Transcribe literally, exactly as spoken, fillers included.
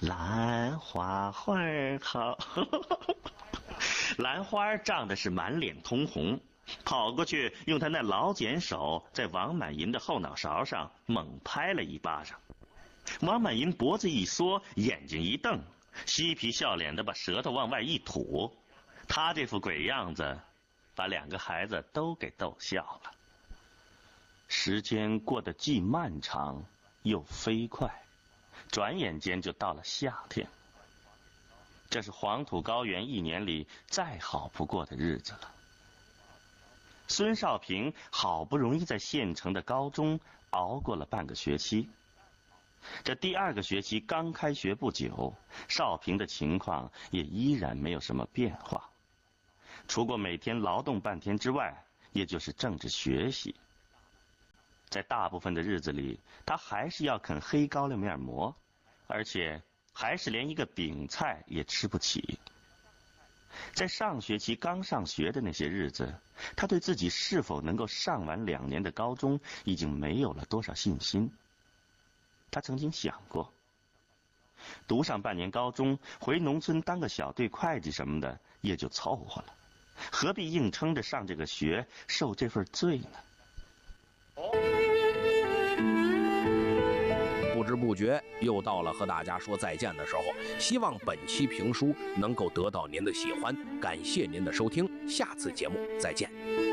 兰花花儿好。兰花涨的是满脸通红，跑过去用他那老茧手在王满银的后脑勺上猛拍了一巴掌。王满银脖子一缩，眼睛一瞪，嬉皮笑脸的把舌头往外一吐。他这副鬼样子把两个孩子都给逗笑了。时间过得既漫长又飞快，转眼间就到了夏天。这是黄土高原一年里再好不过的日子了。孙少平好不容易在县城的高中熬过了半个学期。这第二个学期刚开学不久，少平的情况也依然没有什么变化，除过每天劳动半天之外，也就是政治学习。在大部分的日子里，他还是要啃黑高粱面馍，而且还是连一个饼菜也吃不起。在上学期刚上学的那些日子，他对自己是否能够上完两年的高中已经没有了多少信心。他曾经想过，读上半年高中，回农村当个小队会计什么的也就凑合了，何必硬撑着上这个学，受这份罪呢？ 不知不觉又到了和大家说再见的时候，希望本期评书能够得到您的喜欢，感谢您的收听，下次节目再见。